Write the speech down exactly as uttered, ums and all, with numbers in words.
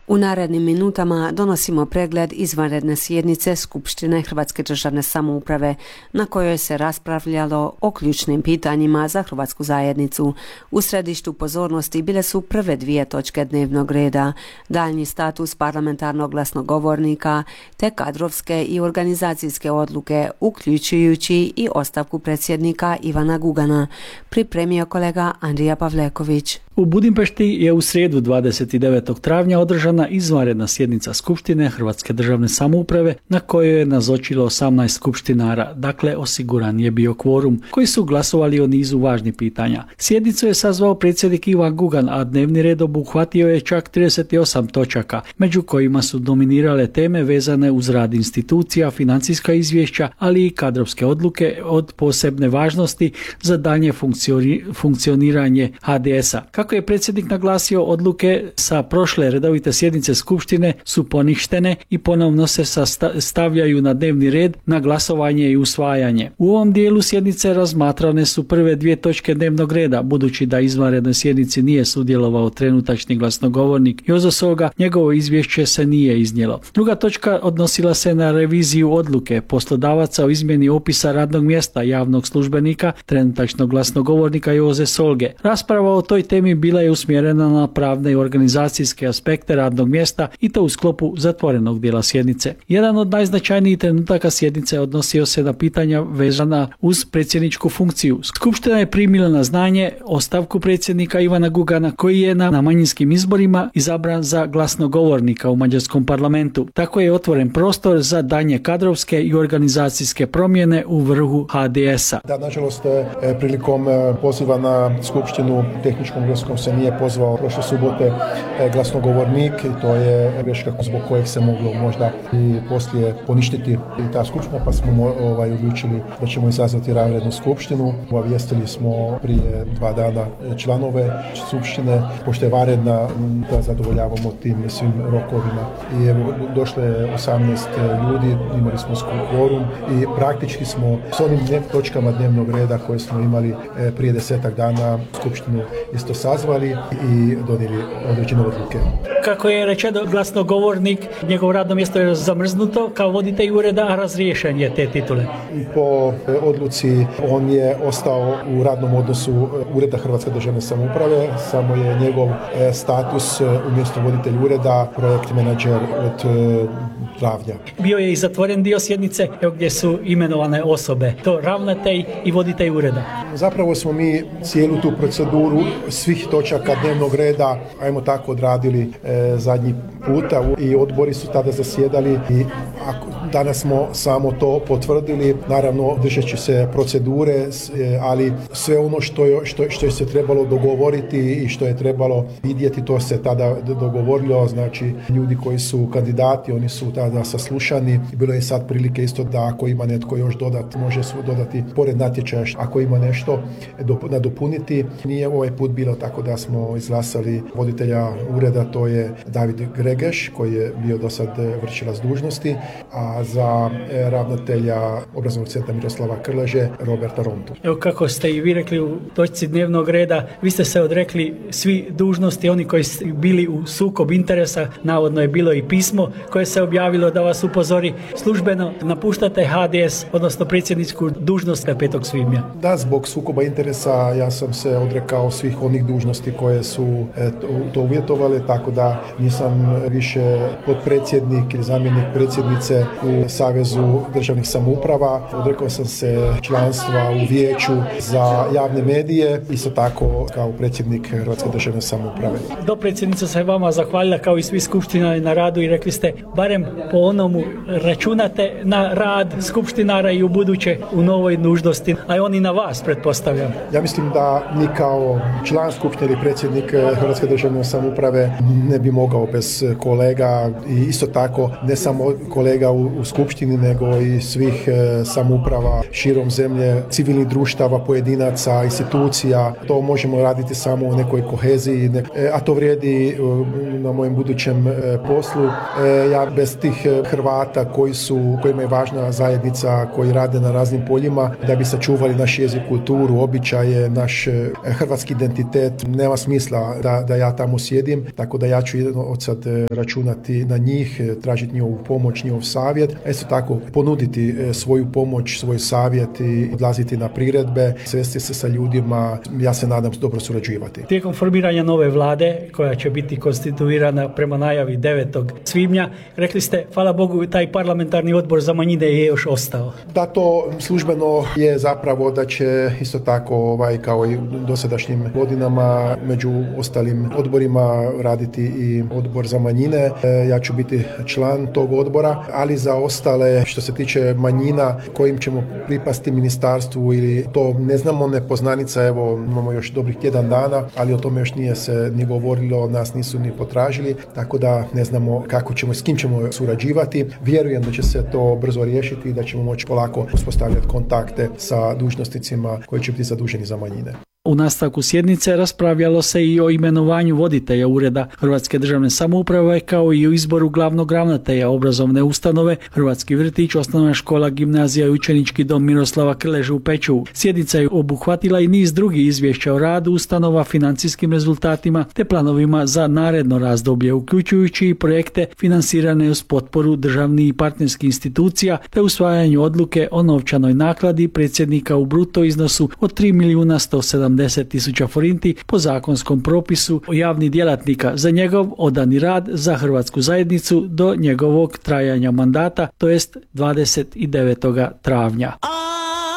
U narednim minutama donosimo pregled izvanredne sjednice Skupštine Hrvatske državne samouprave na kojoj se raspravljalo o ključnim pitanjima za hrvatsku zajednicu. U središtu pozornosti bile su prve dvije točke dnevnog reda, daljnji status parlamentarnog glasnogovornika te kadrovske i organizacijske odluke, uključujući i ostavku predsjednika Ivana Gugana, pripremio kolega Andrija Pavleković. U Budimpešti je u srijedu dvadeset devetog travnja održana izvanredna sjednica Skupštine Hrvatske državne samouprave na kojoj je nazočilo osamnaest skupštinara, dakle osiguran je bio kvorum, koji su glasovali o nizu važnih pitanja. Sjednicu je sazvao predsjednik Ivan Gugan, a dnevni red obuhvatio je čak trideset osam točaka, među kojima su dominirale teme vezane uz rad institucija, financijska izvješća, ali i kadrovske odluke od posebne važnosti za daljnje funkcioniranje H D S-a. Kako je predsjednik naglasio, odluke sa prošle redovite sjednice Skupštine su poništene i ponovno se stavljaju na dnevni red na glasovanje i usvajanje. U ovom dijelu sjednice razmatrane su prve dvije točke dnevnog reda, budući da izvanrednoj sjednici nije sudjelovao trenutačni glasnogovornik Jozo Soga, njegovo izvješće se nije iznijelo. Druga točka odnosila se na reviziju odluke poslodavaca o izmjeni opisa radnog mjesta javnog službenika, trenutačnog glasnogovornika Joze Solge. Rasprava o toj temi bila je usmjerena na pravne i organizacijske aspekte radnog mjesta i to u sklopu zatvorenog dijela sjednice. Jedan od najznačajnijih trenutaka sjednice odnosio se na pitanja vezana uz predsjedničku funkciju. Skupština je primila na znanje ostavku predsjednika Ivana Gugana, koji je na, na manjinskim izborima izabran za glasnogovornika u mađarskom parlamentu. Tako je otvoren prostor za daljnje kadrovske i organizacijske promjene u vrhu H D S-a. Da, nažalost, prilikom poziva na skupštinu tehničkom glaskom se nije pozvao prošle subote glasnogovornik i to je greška zbog kojeg se moglo možda i poslije poništiti i ta skupština, pa smo ovaj, odlučili da ćemo izazvati vanrednu skupštinu. Obavijestili smo prije dva dana članove skupštine, pošto je vanredna, da zadovoljavamo tim svim rokovima. I evo, došlo je osamnaest ljudi, imali smo kvorum i praktički smo s onim točkama dnevnog reda koje smo imali prije desetak dana skupštinu isto sazvali i donijeli određene odluke. Kako je rečeno, glasnogovornik, njegovo radno mjesto je zamrznuto kao voditelj ureda, a razriješen je te titule. Po odluci on je ostao u radnom odnosu ureda Hrvatske državne samouprave, samo je njegov status umjesto voditelj ureda projekt menadžer od travnja. Bio je i zatvoren dio sjednice gdje su imenovane osobe, to ravnatelj i voditelj ureda. Zapravo smo mi cijelu tu proceduru svih točaka dnevnog reda, ajmo tako, odradili e, zadnji puta i odbori su tada zasjedali i ako, danas smo samo to potvrdili, naravno držeći se procedure, e, ali sve ono što je, što, što je se trebalo dogovoriti i što je trebalo vidjeti, to se tada dogovorilo, znači ljudi koji su kandidati, oni su tada saslušani. Bilo je sad prilike isto da ako ima netko još dodati, može dodati pored natječaja, ako ima nešto nadopuniti. Nije ovaj put bilo tako da smo izglasali voditelja ureda, to je David Gregeš, koji je bio do sad vršilac dužnosti, a za ravnatelja obrazovnog centra Miroslava Krleže Roberta Rontu. Evo, kako ste i vi rekli u točci dnevnog reda, vi ste se odrekli svi dužnosti, oni koji su bili u sukob interesa, navodno je bilo i pismo koje se objavilo da vas upozori, službeno napuštate H D S, odnosno predsjedničku dužnost petog svibnja. Da, zbog sukoba interesa ja sam se odrekao svih onih dužnosti koje su to uvjetovale, tako da nisam više potpredsjednik ili zamjenik predsjednice u Savezu državnih samouprava. Odrekao sam se članstva u Vijeću za javne medije, isto tako kao predsjednik Hrvatske državne samouprave. Dopredsjednica se vama zahvalila kao i svi skupštinari na radu i rekli ste, barem po onomu računate na rad skupštinara i u buduće u novoj dužnosti, a i oni na vas, pretpostavljam. Ja mislim da ni kao član skupštine ili predsjednik Hrvatske državne samouprave ne bi mogao bez kolega i isto tako ne samo kolega u, u Skupštini, nego i svih samouprava širom zemlje, civilnih društava, pojedinaca, institucija. To možemo raditi samo u nekoj koheziji, a to vrijedi na mojem budućem poslu. Ja bez tih Hrvata koji su, kojima je važna zajednica, koji rade na raznim poljima, da bi sačuvali naš jezik, kulturu, običaje, naš hrvatski identitet, nema smisla da, da ja tamo sjedim, tako da ja ću od sad računati na njih, tražiti njihovu pomoć, njihov savjet, a isto tako ponuditi svoju pomoć, svoj savjet i odlaziti na priredbe, svesti se sa ljudima, ja se nadam dobro surađivati. Tijekom formiranja nove vlade, koja će biti konstituirana prema najavi devetog svibnja, rekli ste, hvala Bogu, taj parlamentarni odbor za manjine je još ostao. Da, to službeno je zapravo da će isto tako ovaj, kao i u dosadašnjim godinama među ostalim odborima raditi i odbor za manjine. Ja ću biti član tog odbora, ali za ostale što se tiče manjina kojim ćemo pripasti ministarstvu ili to ne znamo, nepoznanica, evo imamo još dobrih tjedan dana, ali o tome još nije se ni govorilo, nas nisu ni potražili, tako da ne znamo kako ćemo, s kim ćemo surađivati. Vjerujem da će se to brzo riješiti i da ćemo moći polako uspostavljati kontakte sa dužnosnicima koji će biti zaduženi za manjine. U nastavku sjednice raspravljalo se i o imenovanju voditelja Ureda Hrvatske državne samouprave, kao i o izboru glavnog ravnatelja obrazovne ustanove Hrvatski vrtić, osnovna škola, gimnazija i učenički dom Miroslava Krleže u Pečuvu. Sjednica je obuhvatila i niz drugih izvješća o radu ustanova, financijskim rezultatima te planovima za naredno razdoblje, uključujući i projekte financirane uz potporu državnih i partnerskih institucija te usvajanju odluke o novčanoj nakladi predsjednika u bruto iznosu od tri milijuna sto sedamdeset tisuća forinti po zakonskom propisu o javnih djelatnika za njegov odani rad za hrvatsku zajednicu do njegovog trajanja mandata, to jest dvadeset devetog travnja.